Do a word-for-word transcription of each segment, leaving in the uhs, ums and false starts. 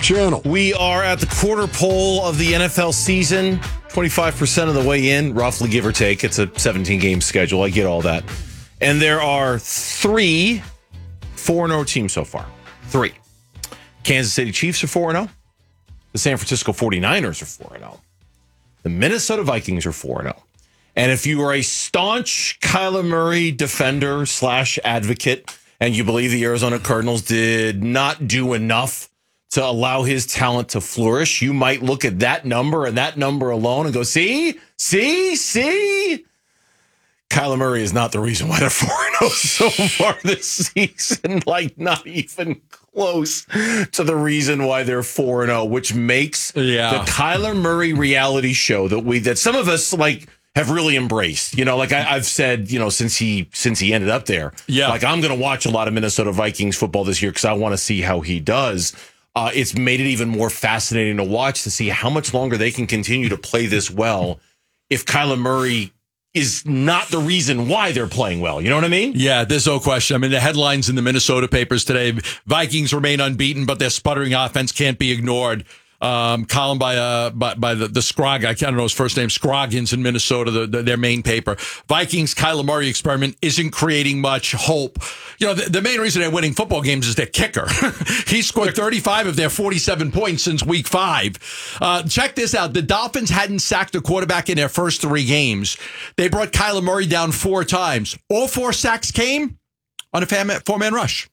channel. We are at the quarter pole of the N F L season. twenty-five percent of the way in, roughly, give or take. It's a seventeen-game schedule. I get all that. And there are three four and oh teams so far. Three. Kansas City Chiefs are four and oh. The San Francisco forty-niners are four and oh. The Minnesota Vikings are four and oh. And if you are a staunch Kyler Murray defender slash advocate, and you believe the Arizona Cardinals did not do enough to allow his talent to flourish, you might look at that number and that number alone and go, see, see, see. Kyler Murray is not the reason why they're four and oh so far this season. Like, not even close to the reason why they're four and oh, which makes yeah. the Kyler Murray reality show that we that some of us like have really embraced. You know, like I, I've said, you know, since he since he ended up there, yeah. like I'm going to watch a lot of Minnesota Vikings football this year because I want to see how he does. Uh, it's made it even more fascinating to watch to see how much longer they can continue to play this well if Kyler Murray is not the reason why they're playing well. You know what I mean? Yeah, there's no question. I mean, the headlines in the Minnesota papers today, Vikings remain unbeaten, but their sputtering offense can't be ignored. Um, column by uh by, by the, the Scrog, I don't know his first name, Scroggins in Minnesota, the, the, their main paper. Vikings Kyler Murray experiment isn't creating much hope. You know, the, the main reason they're winning football games is their kicker. He scored thirty-five of their forty-seven points since week five. Uh, check this out. The Dolphins hadn't sacked a quarterback in their first three games. They brought Kyler Murray down four times. All four sacks came on a four-man rush.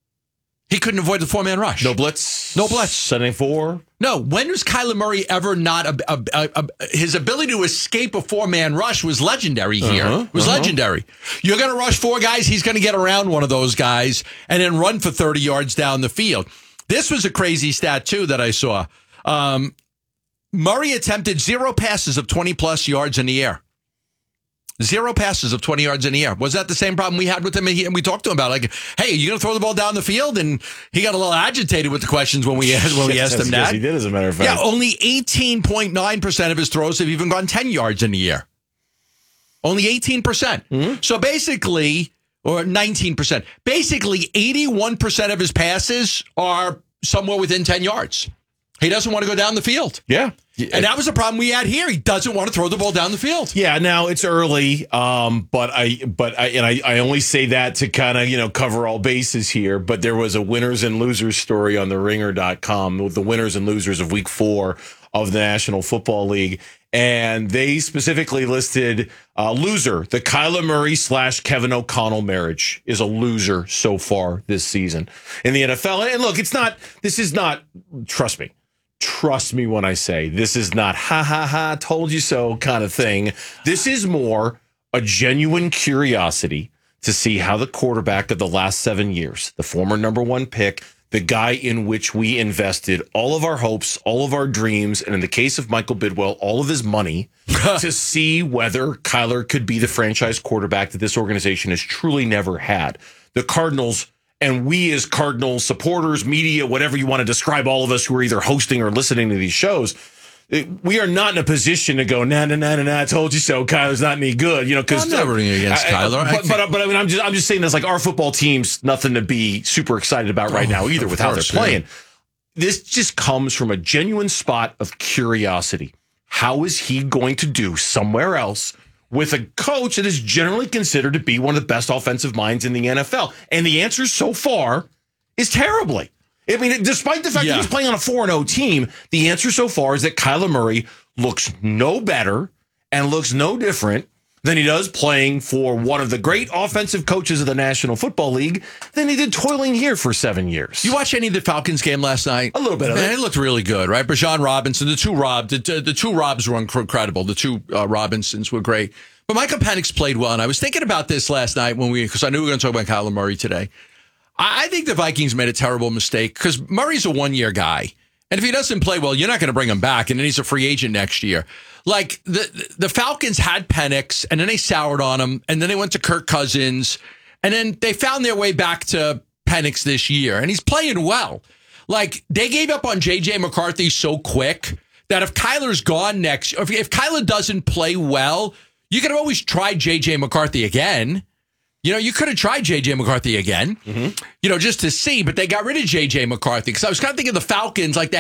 He couldn't avoid the four-man rush. No blitz. No blitz. seventy-four. No. When was Kyler Murray ever not a, a, a, a his ability to escape a four-man rush was legendary here. Uh-huh, it was uh-huh. legendary. You're going to rush four guys. He's going to get around one of those guys and then run for thirty yards down the field. This was a crazy stat, too, that I saw. Um, Murray attempted zero passes of twenty-plus yards in the air. Zero passes of twenty yards in the air. Was that the same problem we had with him? And, he, and we talked to him about, like, hey, are you going to throw the ball down the field? And he got a little agitated with the questions when we asked, when we asked him that. Yes, he did, as a matter of fact. Yeah, only eighteen point nine percent of his throws have even gone ten yards in the air. Only eighteen percent. Mm-hmm. So basically, or nineteen percent, basically eighty-one percent of his passes are somewhere within ten yards. He doesn't want to go down the field. Yeah. And that was the problem we had here. He doesn't want to throw the ball down the field. Yeah, now it's early, um, but I, but I, and I, I only say that to kind of, you know, cover all bases here. But there was a winners and losers story on the ringer dot com with the winners and losers of week four of the National Football League. And they specifically listed uh, loser. The Kyler Murray slash Kevin O'Connell marriage is a loser so far this season in the N F L. And look, it's not, this is not, trust me. Trust me when I say this is not ha ha ha told you so kind of thing. This is more a genuine curiosity to see how the quarterback of the last seven years, the former number one pick, the guy in which we invested all of our hopes, all of our dreams, and in the case of Michael Bidwell, all of his money to see whether Kyler could be the franchise quarterback that this organization has truly never had. The Cardinals, and we as Cardinals supporters, media, whatever you want to describe all of us who are either hosting or listening to these shows, we are not in a position to go, nah, nah, nah, nah, nah, I told you so. Kyler's not any good, you know. Because I'm never against I, Kyler. I, but, but, but I mean, I'm just, I'm just saying this. Like, our football team's nothing to be super excited about right oh, now either with course, how they're playing. Yeah. This just comes from a genuine spot of curiosity. How is he going to do somewhere else with a coach that is generally considered to be one of the best offensive minds in the N F L? And the answer so far is terribly. I mean, despite the fact yeah. that he's playing on a four and oh team, the answer so far is that Kyler Murray looks no better and looks no different than he does playing for one of the great offensive coaches of the National Football League than he did toiling here for seven years. You watch any of the Falcons game last night? A little bit of Man, it. It looked really good, right? Bijan Robinson, the two Rob, the, the two Robs were incredible. The two uh, Robinsons were great. But Michael Penix played well, and I was thinking about this last night when we, because I knew we were going to talk about Kyler Murray today. I, I think the Vikings made a terrible mistake because Murray's a one-year guy. And if he doesn't play well, you're not going to bring him back, and then he's a free agent next year. Like, the the Falcons had Penix, and then they soured on him, and then they went to Kirk Cousins, and then they found their way back to Penix this year, and he's playing well. Like, they gave up on J J McCarthy so quick that if Kyler's gone next, if, if Kyler doesn't play well, you could have always tried J J McCarthy again. You know, you could have tried J J McCarthy again, mm-hmm. you know, just to see, but they got rid of J J McCarthy because I was kind of thinking the Falcons, like, they